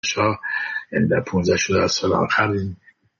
شاه، یعنی در 15 سال آخر این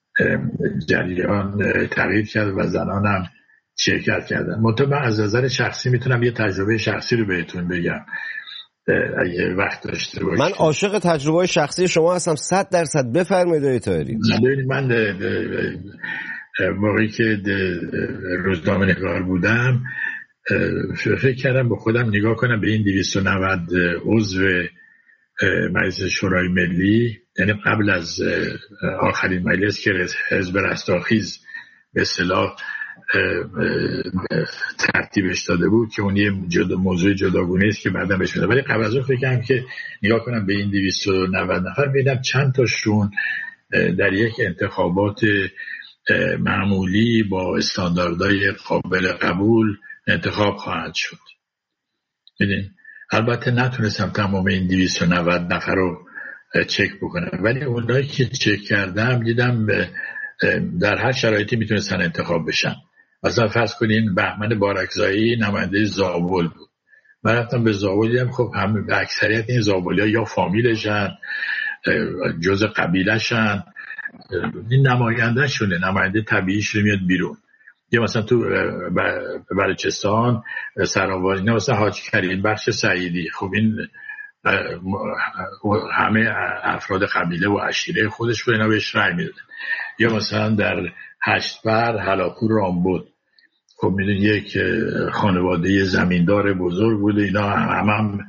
جریان تغییر کرد و زنان هم شرکت کردن. من از نظر شخصی میتونم یه تجربه شخصی رو بهتون بگم اگه وقت داشته باشید. من عاشق تجربه شخصی شما هستم. 100% بفرمایید آقای طاهری. من موقعی که روزنامه‌نگار بودم فکر کردم با خودم نگاه کنم به این 290 عضو مجلس شورای ملی، یعنی قبل از آخرین مجلس که حزب رستاخیز به اصطلاح ترتیبش داده بود که اون یه موضوع جداگونه است که بعدا بهش میاد، ولی قبل از اون فکر کردم که نگاه کنم به این 290 نفر ببینم چند تاشون در یک انتخابات معمولی با استانداردهای قابل قبول انتخاب خواهند شد. ببین البته نتونستم تمام این 290 نفر رو چک بکنم، ولی اونایی که چک کردم دیدم در هر شرایطی میتونستن انتخاب بشن. مثلا فرض کنین بهمن بارکزایی نماینده زابل بود، من رفتم به زابل دیدم خب هم به اکثریت این زابلی ها یا فامیلشن جز قبیلهشن، این نماینده شونه، نماینده طبیعیش رو میاد بیرون. یا مثلا تو بلوچستان سراوانی نه مثلا حاج کریم بخش سعیدی، خب این همه افراد قبیله و عشیره خودش رو اینا بهش رای میدادن. یا مثلا در هشتبر هلاکو رامبد، خب میدون یک خانواده زمیندار بزرگ بوده، اینا هم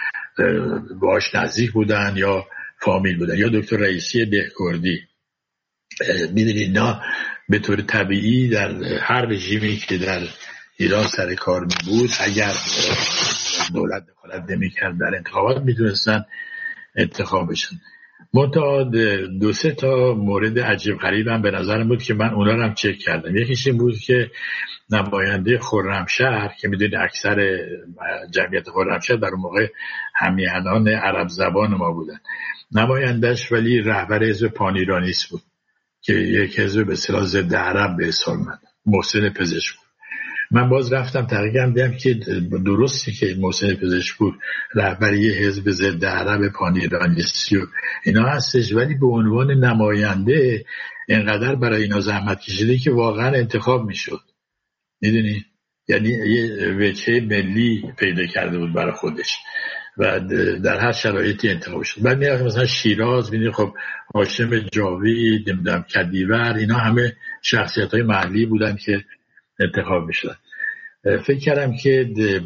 باش نزدیک بودن یا فامیل بودن. یا دکتر رئیسی دهکردی، میدونید اینا به طور طبیعی در هر رژیمی که در ایران سر کار می بود اگر دولت دخالت نمی کرد در انتخابات میتونستن انتخاب بشن. منتها 2-3 تا مورد عجیب غریبم به نظرم بود که من اونا رو هم چک کردم. یکیش این بود که نماینده خرمشهر که میدونید اکثر جمعیت خرمشهر در اون موقع همیهنان عرب زبان ما بودن، نمایندش ولی رهبر حزب پانیرانیست بود که یک حزب به اصطلاح ضد عرب به حساب اومد، محسن پزشکپور. من باز رفتم تحقیق دیدم که درستی که محسن پزشکپور رهبر یه حزب ضد عرب پانیرانیستی و اینا هستش، ولی به عنوان نماینده اینقدر برای اینا زحمت کشیده که واقعا انتخاب میشد. میدونی یعنی یه وجهه ملی پیدا کرده بود برای خودش و در هر شرایطی انتخاب شد. بعد میاد مثلا شیراز، میدونی خب هاشم جاوید، نمیدونم کدیور، اینا همه شخصیت‌های محلی بودن که انتخاب میشدن. فکر کردم که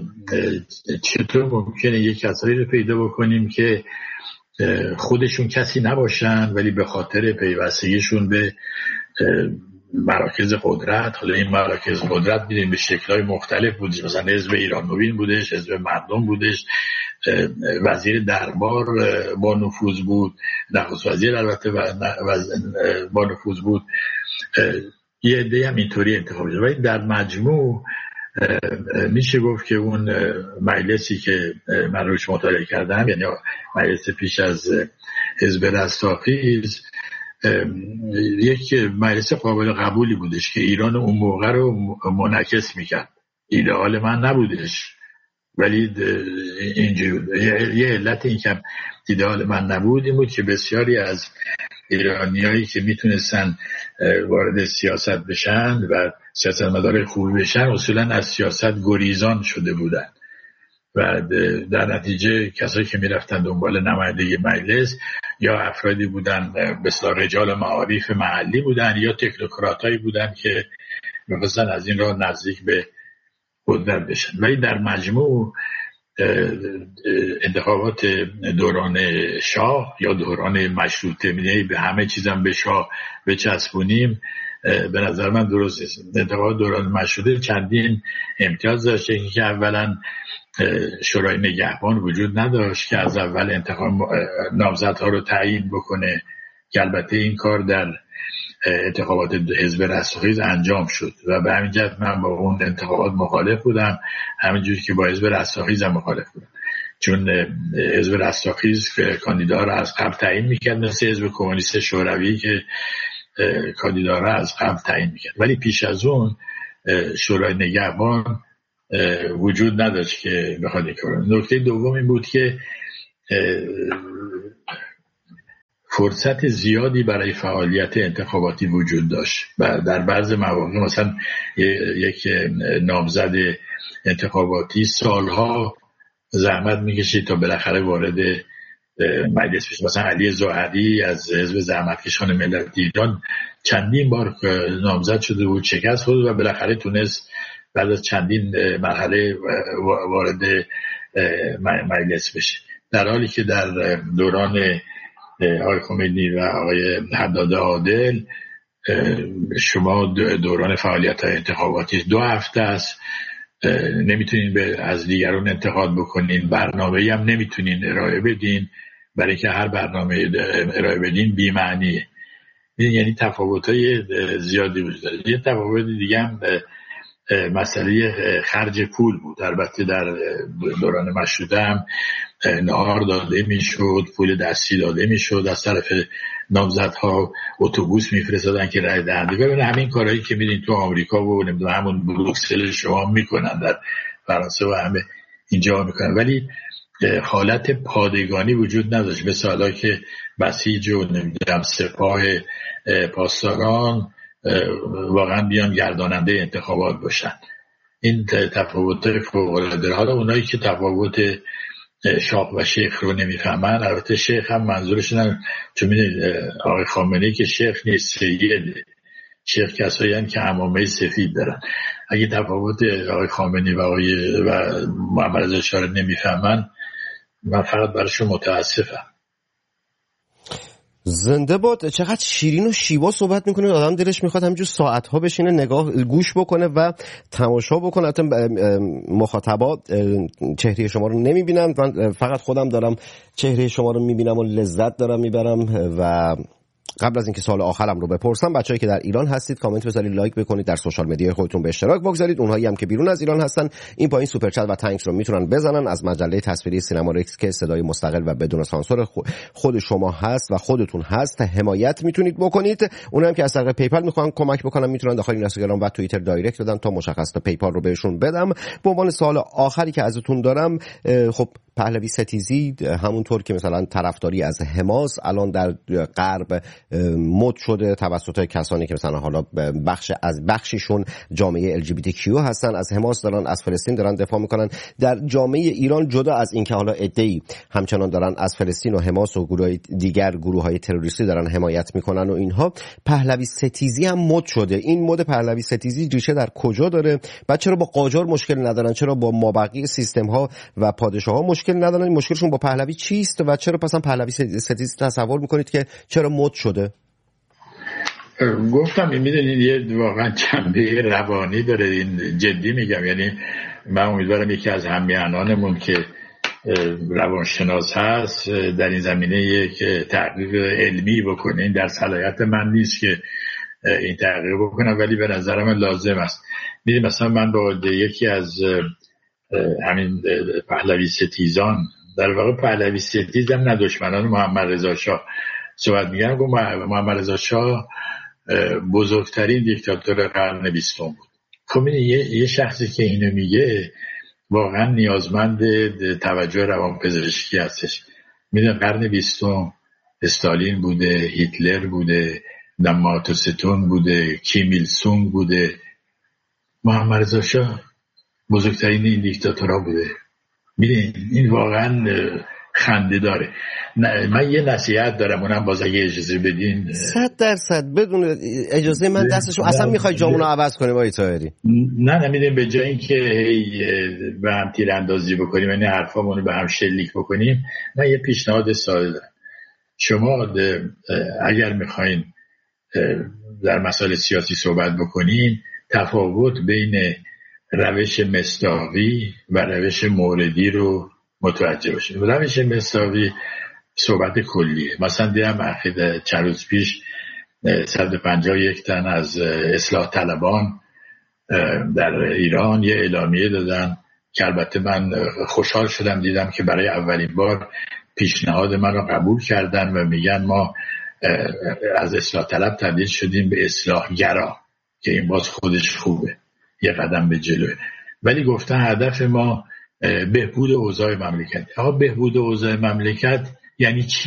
چطور ممکنه یک کسایی رو پیدا بکنیم که خودشون کسی نباشن ولی به خاطر پیوستگیشون به مراکز قدرت، حالا این مراکز قدرت میدونیم به شکل‌های مختلف بودش، مثلا حزب ایران نوین بودش، حزب مردم بودش، وزیر دربار با نفوذ بود، نخست وزیر البته با نفوذ بود، یه عده هم اینطوری انتخاب شد. ولی در مجموع میشه گفت که اون مجلسی که من روش مطالعه کردم، یعنی مجلس پیش از حزب رستاخیز، یک مجلس قابل قبولی بودش که ایران اون موقع رو منعکس میکرد. ایدئال من نبودش ولی اینجوری یه علت این که ایدئال من نبود این بود که بسیاری از ایرانیایی که میتونستن وارد سیاست بشن و سیاستمدار خوبی بشن اصولا از سیاست گریزان شده بودن و در نتیجه کسایی که میرفتن دنبال نمایندگی مجلس یا افرادی بودن به اصطلاح رجال معارف محلی بودن یا تکنوکراتایی بودن که می‌خواستن از این راه نزدیک به قدرت بشن. ولی در مجموع انتخابات دوران شاه یا دوران مشروطه، می‌دونی به همه چیزم به شاه بچسبونیم، به نظر من درست نیست. انتخابات دوران مشروطه چندین امتیاز داشت. یکی که اولا شورای نگهبان وجود نداشت که از اول انتخاب نامزدها رو تعیین بکنه، که البته این کار در انتخابات حزب رستاخیز انجام شد و به همین جهت من با اون انتخابات مخالف بودم، همینجوری که با حزب رستاخیز هم مخالف بودم، چون حزب رستاخیز کاندیدا رو از قبل تعیین میکرد، مثل حزب کمونیست شوروی که کاندیدا رو از قبل تعیین میکرد. ولی پیش از اون شورای نگهبان وجود نداشت که بخواد این کارو. نکته دوم این بود که فرصت زیادی برای فعالیت انتخاباتی وجود داشت و در بعض مواقع مثلا یک نامزد انتخاباتی سالها زحمت میکشید تا بالاخره وارد مجلس بشه. مثلا علی زاهدی از حزب زحمتکشان ملت ایران چندین بار نامزد شده بود، شکست خورد و بالاخره تونست بعد از چندین مرحله وارد مجلس بشه، در حالی که در دوران آقای خمینی و آقای حداد عادل شما دوران فعالیت انتخاباتی 2 هفته است، نمیتونین از دیگران انتقاد بکنین، برنامه‌ای هم نمیتونین ارائه بدین، برای که هر برنامه ارائه بدین بی‌معنیه. یعنی تفاوت‌های زیادی وجود داره. یه تفاوت دیگه هم مسئله خرج پول بود. البته در دوران مشروطه هم نهار داده میشد، پول دستی داده میشد، از طرف نامزدها اتوبوس میفرستادن که رای دهنده. ببین همین کارهایی که میدین تو آمریکا و نمیدونم همون بروکسل شما میکنن، در فرانسه و همه اینجا میکنن، ولی حالت پادگانی وجود نداشت. مثل حالا که بسیج و نمیدونم سپاه پاسداران واقعا بیان گرداننده انتخابات باشن. این تفاوت فوق‌العاده داره. حالا اونایی که تفاوت شاه و شیخ رو نمیفهمن، البته شیخ هم منظورشون، چون میدونید آقای خامنه‌ای که شیخ نیست، سیده. شیخ کسایی هستند که عمامه سفید دارن. اگه تفاوت آقای خامنه‌ای و محمد رضا شاه رو نمیفهمن، من فقط براشون متاسفم. زنده باد. چقدر شیرین و شیوا صحبت میکنه، آدم دلش میخواد همینجور ساعتها بشینه نگاه گوش بکنه و تماشا بکنه. البته مخاطبا چهره شما رو نمیبینن، من فقط خودم دارم چهره شما رو میبینم و لذت دارم میبرم. و قبل از اینکه سوال آخرم رو بپرسم، بچه‌ای که در ایران هستید کامنت بذارید، لایک بکنید، در سوشال مدیا خودتون به اشتراک بگذارید. اونهایی هم که بیرون از ایران هستن این پایین سوپر چت و تانکس رو میتونن بزنن. از مجله تصویری سینما رکس که صدای مستقل و بدون سانسور خود شما هست و خودتون هست حمایت میتونید بکنید. اونم که از طریق پیپل میخوان کمک بکنن میتونن داخل اینستاگرام و توییتر دایرکت بدن تا مشخص تا پیپل رو بهشون بدم. به عنوان سوال آخری که ازتون دارم، خب پهلوی ستیزی همونطور که مثلا طرفداری از حماس الان در غرب مد شده توسط کسانی که مثلا حالا بخشیشون جامعه LGBTQ هستن، از حماس دارن، از فلسطین دارن دفاع میکنن. در جامعه ایران جدا از این که حالا عده‌ای همچنان دارن از فلسطین و حماس و گروه‌های تروریستی دارن حمایت میکنن و اینها، پهلوی ستیزی هم مد شده. این مد پهلوی ستیزی ریشه در کجا داره؟ بعد چرا با قاجار مشکل ندارن؟ چرا با مابقی سیستم ها و پادشاه ها مشکل ندارن؟ مشکلشون با پهلوی چیست و چرا پس پهلوی ستیزی تصور میکنید که چرا مد شده؟ گفتم میدونید یه واقعا جنبه روانی داره، این جدی میگم. یعنی من امیدوارم یکی از همیهنانمون که روانشناس هست در این زمینه یک تحقیق علمی بکنه. این در صلاحیت من نیست که این تحقیق بکنم، ولی به نظرم لازم است. میدونید مثلا من با یکی از همین پهلوی ستیزان، در واقع پهلوی ستیز هم نه دشمنان محمد رضا شاه صحبت میگم، گفت محمد رضا شاه بزرگترین دیکتاتور قرن 20 بود. خب یه شخصی که اینو میگه واقعا نیازمند توجه روانپزشکی هستش. میدونم قرن 20 استالین بوده، هیتلر بوده، ماو ستون بوده، کیم ایل سونگ بوده، محمد رضا شاه بزرگترین این دیکتاتورها بوده. میدونید این واقعا خنده داره. من یه نصیحت دارم، اونم باز اگه اجازه بدین. 100% بدون اجازه من دستشو اصلا میخوای جامونو عوض کنیم آقای طاهری؟ نه میدونید به جای اینکه به هم تیراندازی بکنیم، یعنی حرفامونو به هم شلیک بکنیم، من یه پیشنهاد ساده دارم. شما اگر میخواین در مسائل سیاسی صحبت بکنین، تفاوت بین روش مصداقی و روش موردی رو متوجه باشید. روش مصداقی صحبت کلیه. مثلا دیدم چند روز پیش 151 تن از اصلاح طلبان در ایران یه اعلامیه دادن که البته من خوشحال شدم دیدم که برای اولین بار پیشنهاد من رو قبول کردن و میگن ما از اصلاح طلب تبدیل شدیم به اصلاح گرا، که این باز خودش خوبه، یه قدم به جلوه. ولی گفتن هدف ما بهبود اوضاع مملکت. آقا بهبود اوضاع مملکت یعنی چی؟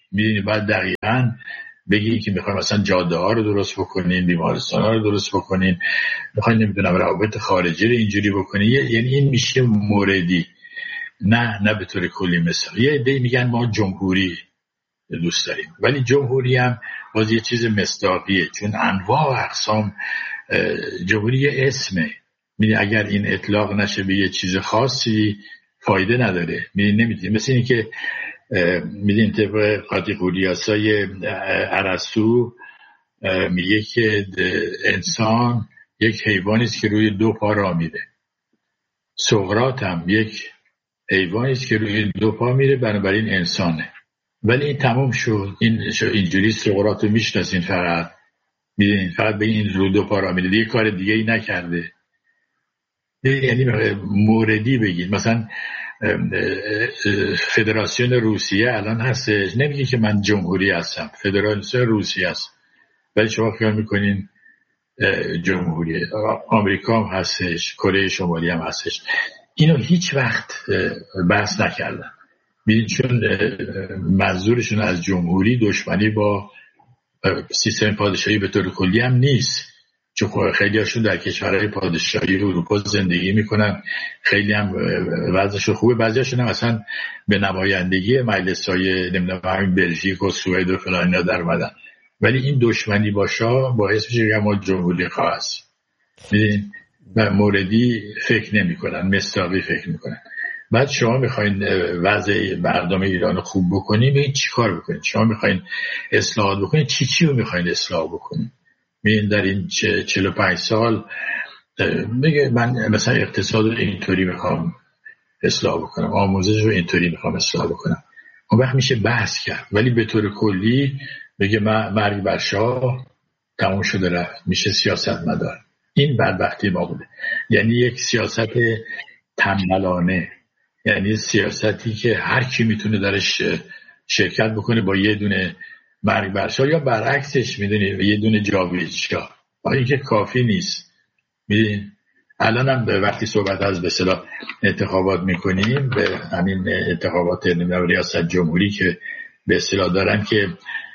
میدونی بعد دقیقاً بگی که میخوایم مثلا جاده ها رو درست بکنین، بیمارستان ها رو درست بکنین، میخوایم نمیدونم روابط خارجی رو اینجوری بکنین، یعنی این میشه موردی، نه به طور کلی. مثلا یه عده میگن ما جمهوری دوست داریم، ولی جمهوری هم باز یه چیز مصداقیه، چون انواع و اقسام جمهوری یه اسمه. اگر این اطلاق نشه به یه چیز خاصی فایده نداره. نمیدونی مثل این که میدین طبق قاطیقوریاسای ارسطو میگه که انسان یک حیوانی است که روی دو پا راه میره. سقراط هم یک حیوانی است که روی دو پا میره، بنابراین انسانه. ولی این تموم شد. اینجوری سقراط رو میشناسین، فقط میدونین فقط به این رو دو پا راه میره، دیگه کار دیگه ای نکرده. یعنی موردی بگید مثلا فدراسیون روسیه الان هستش، نمیگه که من جمهوری هستم، فدراسیون روسیه است، ولی شما خیال میکنین جمهوریه. آمریکا هم هستش، کره شمالی هم هستش. اینو هیچ وقت بحث نکردن، چون منظورشون از جمهوری دشمنی با سیستم پادشاهی به طور کلی هم نیست، چون خیلی هاشون در کشورهای پادشاهی اروپا زندگی میکنن، خیلی هم وضعشون خوبه، بعضی هاشون هم اصلا به نمایندگی مجلس های نمیدونم همین بلژیک و سوئد و فلان اینا در اومدن. ولی این دشمنی باشه باعث میشه که ما جمهوری خواه هست. میدونین موردی فکر نمی کنن، مصداقی فکر میکنن. بعد شما میخواین وضع مردم ایران خوب بکنین، ببین چی کار بکنین. شما میخواین اصلاحات بکنین، چی رو میخواین اصلاح بکنین؟ میگن در این 45 سال میگه من مثلا اقتصاد رو اینطوری میخوام اصلاح بکنم، آموزش رو اینطوری میخوام اصلاح بکنم، اون وقت میشه بحث کرد. ولی به طور کلی بگه مرگ بر شاه، تموم شده رفت، میشه سیاستمدار. این بدبختی ما بوده. یعنی یک سیاست تنبلانه، یعنی سیاستی که هر کی میتونه درش شرکت بکنه با یه دونه مرگ بر شاه، یا برعکسش میدونی یه دونه جاوید شاه. این که کافی نیست. میدونی الان هم وقتی صحبت از به اصطلاح انتخابات میکنیم، به همین انتخابات ریاست جمهوری که به اصطلاح دارن که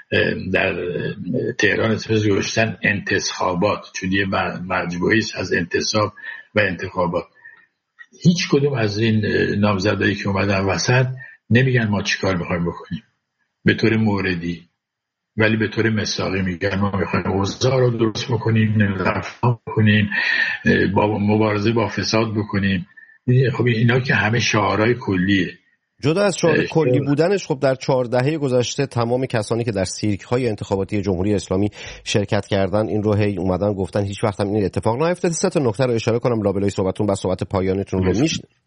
در تهران اسمش گذاشتن انتخابات، چون یه مجموعه‌ای از انتصاب و انتخابات. هیچ کدوم از این نامزدایی که اومدن وسط نمیگن ما چی کار میخوایم بکنیم به طور موردی، ولی به طور مصداقی میگن ما میخوایم اوضاع رو درست بکنیم، رفاه بکنیم، با مبارزه با فساد بکنیم. خب اینا که همه شعارهای کلیه. جدا از شعار کلی بودنش، خب در 4 دهه گذشته تمام کسانی که در سیرک‌های انتخاباتی جمهوری اسلامی شرکت کردن این رو هی اومدن گفتن هیچ وقت هم این اتفاق نیفتاده. 3 نکته رو اشاره کنم لابلای صحبتتون، بعد صحبت پایانیتون رو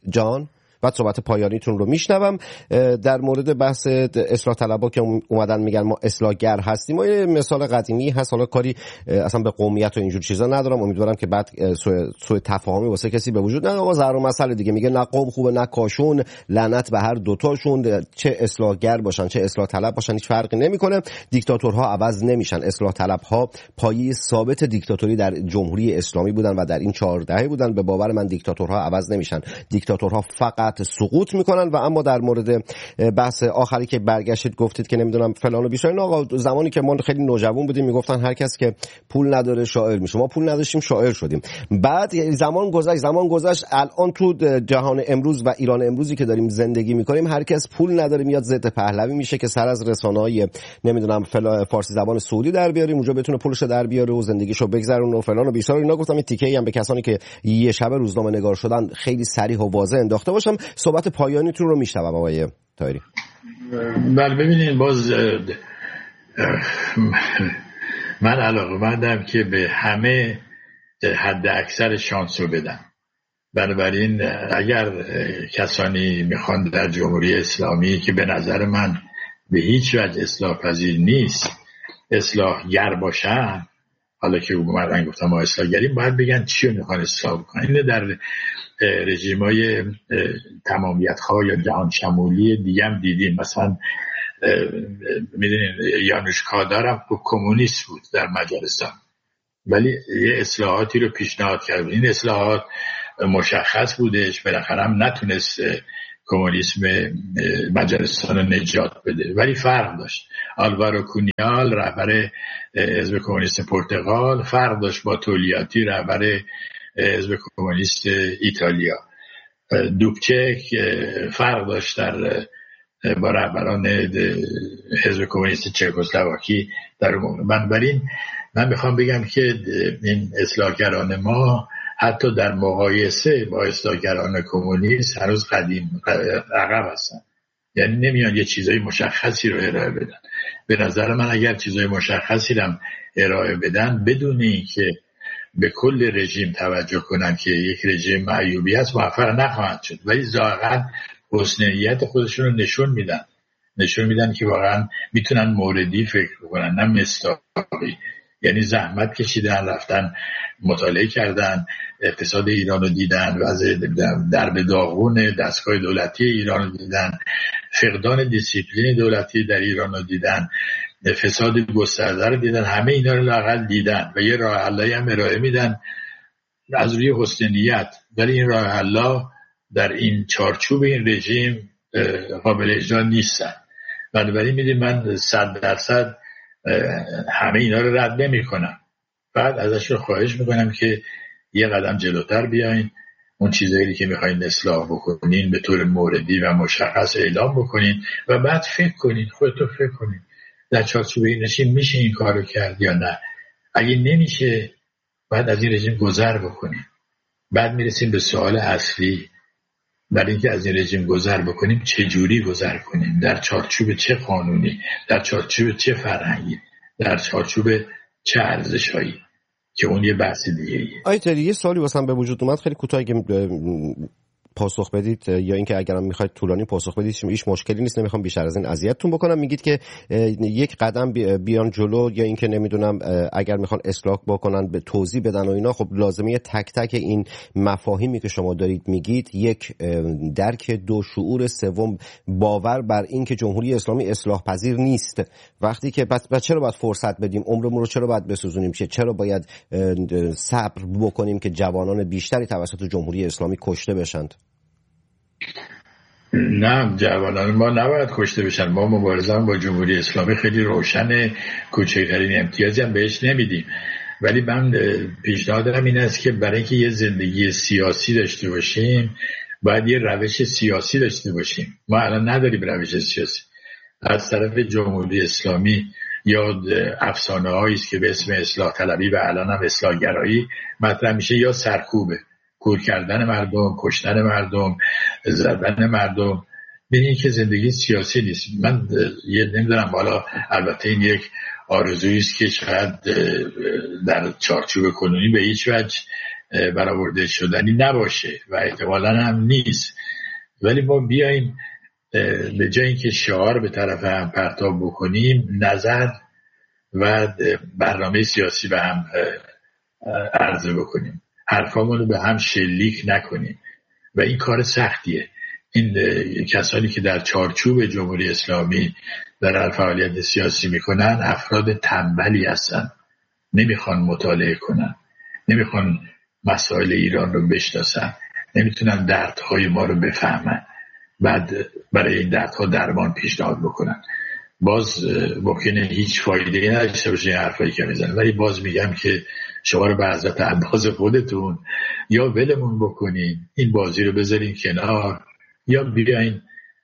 بعد صحبت پایانیتون رو میشنوم. در مورد بحث اصلاح طلبا که اومدن میگن ما اصلاحگر هستیم، ما یه مثال قدیمی هست، حالا کاری اصلا به قومیت و اینجور چیزا ندارم، امیدوارم که بعد سوء تفاهمی واسه کسی به وجود نیاد. آقا ضرر مسئله دیگه میگه نه قوم خوبه نه کاشون، لعنت به هر دوتاشون، چه اصلاحگر باشن چه اصلاح طلب باشن هیچ فرقی نمیکنه. دیکتاتورها عوض نمیشن، اصلاح طلبها پایه ثابت دیکتاتوری در جمهوری اسلامی بودن و در این 4 دهه بودن. به باور من دیکتاتورها عوض نمیشن، دیکتاتورها فقط سقوط میکنن. و اما در مورد بحث آخری که برگشتید گفتید که نمیدونم فلان و بیسار، آقا زمانی که ما خیلی نوجوان بودیم میگفتن هر کس که پول نداره شاعر میشه، ما پول نداشتیم شاعر شدیم. بعد زمان گذشت الان تو جهان امروز و ایران امروزی که داریم زندگی میکنیم هر کس پول نداره میاد ضد پهلوی میشه که سر از رسانه‌های نمیدونم فارسی زبان سعودی در بیاریم اونجا بتونه پولش در بیاره و زندگیشو بگذرونه و فلان و بیسار. اینا گفتم این تیکه‌ای هم به کسانی که یه شب روزنامه نگار شدن خیلی صریح و واضح انداخته باشم. صحبت پایانیتون رو میشنوم آقای طاهری. بله ببینید، باز من علاقه‌مندم که به همه حد اکثر شانس رو بدم. بنابراین اگر کسانی میخوان در جمهوری اسلامی که به نظر من به هیچ وجه اصلاح پذیر نیست اصلاحگر باشن، حالا که من گفتم ما اصلاحگریم، باید بگن چی رو میخوان اصلاح بکنن. اینه در رژیم‌های تمامیت‌خواه یا جهان شمولی دیگه هم دیدیم. مثلا میدونین یانوش کادار هم کمونیست بود در مجارستان، ولی یه اصلاحاتی رو پیشنهاد کرد. این اصلاحات مشخص بودش، بالاخره هم نتونست کمونیسم مجارستان رو نجات بده. ولی فرق داشت. آلوارو کونیال رهبر حزب کمونیست پرتغال فرق داشت با تولیاتی رهبر حزب کمونیست ایتالیا. دوبچک فرق داشت با رهبران حزب کمونیست چکسلواکی در اون. بنابراین من میخوام بگم که این اصلاحگران ما حتی در مقایسه با اصلاحگران کمونیست هنوز قدیم عقب هستن. یعنی نمیان یه چیزای مشخصی رو ارائه بدن. به نظر من اگر چیزای مشخصی رو ارائه بدن بدون اینکه به کل رژیم توجه کنن که یک رژیم معیوبی است موفق نخواهند شد، ولی ظاهرا حسن نیت خودشون رو نشون میدن که واقعا میتونن موردی فکر کنن نه مصداقی. یعنی زحمت کشیدن، رفتن مطالعه کردن، اقتصاد ایران رو دیدن، وضع درب داغون دستگاه دولتی ایران رو دیدن، فقدان دیسیپلین دولتی در ایران رو دیدن، فساد گسترده رو دیدن. همه اینا رو لااقل دیدن و یه راه حلی هم ارائه میدن از روی حسن نیت. ولی این راه حلا در این چارچوب این رژیم قابل اجرا نیستن. بنابراین میدیم من 100% همه اینا رو رد نمی کنم. بعد ازش رو خواهش میکنم که یه قدم جلوتر بیاین، اون چیزایی که میخواین اصلاح بکنین به طور موردی و مشخص اعلام بکنین و بعد فکر کنین، خودتون فکر کنین در چارچوب این رژیم میشه این کارو کرد یا نه. اگه نمیشه بعد از این رژیم گذر بکنین. بعد میرسیم به سوال اصلی، برای اینکه از این رژیم گذر بکنیم چه جوری گذر کنیم، در چارچوب چه قانونی، در چارچوب چه فرهنگی، در چارچوب چه ارزشایی، که اون یه بحث دیگه ایه. آیتری یه سوالی واسم به وجود اومد، خیلی کوتاه اگه پاسخ بدید یا اینکه اگرم میخواید طولانی پاسخ بدید هیچ مشکلی نیست، نمیخوام بیشتر از این اذیتتون بکنم. میگید که یک قدم بیان جلو یا اینکه نمیدونم اگر میخوان اصلاح بکنن به توضیح بدن و اینا، خب لازمه تک تک این مفاهیمی که شما دارید میگید، یک درک، دو شعور، سوم باور بر این که جمهوری اسلامی اصلاح پذیر نیست. وقتی که بس چرا باید فرصت بدیم، عمرمون رو چرا باید بسوزونیم، چرا باید صبر بکنیم که جوانان بیشتری توسط جمهوری اسلامی کشته بشن؟ نه، جوانان ما نباید کشته بشن. ما مبارزان با جمهوری اسلامی خیلی روشن، کوچکترین امتیازی هم بهش نمیدیم. ولی من پیشنهادم این است که برای اینکه یه زندگی سیاسی داشته باشیم باید یه روش سیاسی داشته باشیم. ما الان نداریم روش سیاسی. از طرف جمهوری اسلامی یا افسانه هایی است که به اسم اصلاح طلبی و الان هم اصلاح گرایی مطرح میشه، یا سرکوبه، کور کردن مردم، کشتن مردم، زدن مردم. ببینید که زندگی سیاسی نیست. من نمیدونم، حالا البته این یک آرزویی است که شاید در چارچوب کنونی به هیچ وجه برآورده شدنی نباشه و احتمالاً هم نیست. ولی ما بیایم به جای اینکه شعار به طرف هم پرتاب بکنیم، نظر و برنامه سیاسی به هم عرضه بکنیم، حرفامون رو به هم شلیک نکنیم. و این کار سختیه. این کسانی که در چارچوب جمهوری اسلامی در فعالیت سیاسی میکنن افراد تنبلی هستن، نمیخوان مطالعه کنن، نمیخوان مسائل ایران رو بشناسن، نمیتونن دردهای ما رو بفهمن، بعد برای این دردها درمان پیشنهاد بکنن. باز ممکنه هیچ فایده‌ای نداشته باشه این حرفایی که میزنن، ولی باز میگم که شما رو به حضرت عباس خودتون یا ولمون بکنین، این بازی رو بذارین کنار، یا بیاین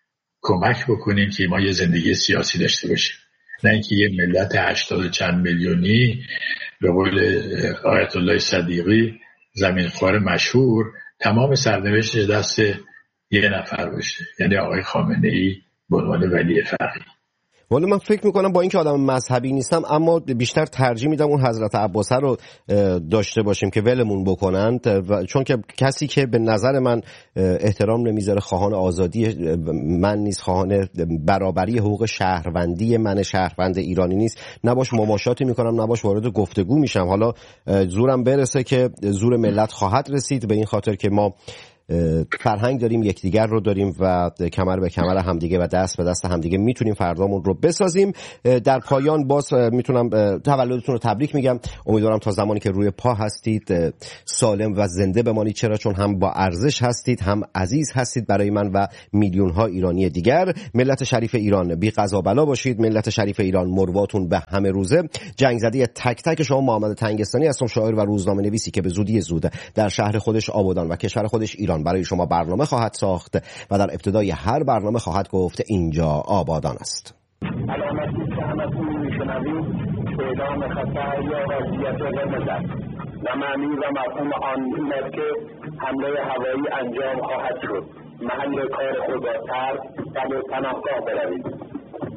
کمک بکنین که ما یه زندگی سیاسی داشته باشیم. نه اینکه یه ملت 80 چند میلیونی به قول آیت الله صدیقی زمینخوار مشهور تمام سرنوشتش دست یه نفر باشه، یعنی آقای خامنه‌ای به عنوان ولی فقیه. ولی من فکر میکنم با اینکه آدم مذهبی نیستم اما بیشتر ترجیح میدم اون حضرت عباسه رو داشته باشیم که ولمون بکنند، چون که کسی که به نظر من احترام نمیذاره، خواهان آزادی من نیست، خواهان برابری حقوق شهروندی من شهروند ایرانی نیست، نباش مماشاتی میکنم، نباش وارد گفتگو میشم. حالا زورم برسه که زور ملت خواهد رسید، به این خاطر که ما فرهنگ داریم، یکدیگر رو داریم و کمر به کمر همدیگه و دست به دست همدیگه میتونیم فردامون رو بسازیم. در پایان باز میتونم تولدتون رو تبریک میگم. امیدوارم تا زمانی که روی پا هستید سالم و زنده بمانید، چرا چون هم با ارزش هستید، هم عزیز هستید برای من و میلیون ها ایرانی دیگر. ملت شریف ایران بی قضا بلا باشید. ملت شریف ایران مرواتون به همه روزه. جنگ زده تک تک شما. محمد تنگستانی هستم، شاعر و روزنامه نویسی که به زودی زود در شهر خودش آبادان و کشور خودش ایران برای شما برنامه خواهد ساخت و در ابتدای هر برنامه خواهد گفت اینجا آبادان است. علامتی که همتون میشنوید اعلام خطر یا وضعیت قرمز است و معنی و مفهوم آن این است که حمله هوایی انجام خواهد شد. محل کار خود را ترک و به پناهگاه بروید.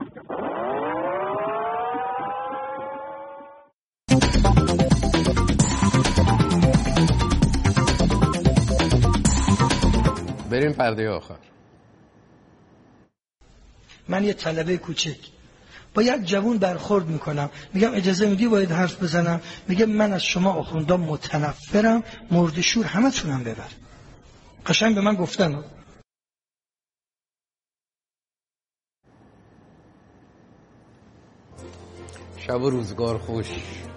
بریم پرده آخر. من یه طلبه کوچک با یک جوون برخورد میکنم، میگم اجازه میدی باید حرف بزنم؟ میگم من از شما آخوندان متنفرم، مرد شور همه تونم ببر. قشنگ به من گفتن. شب و روزگار خوش.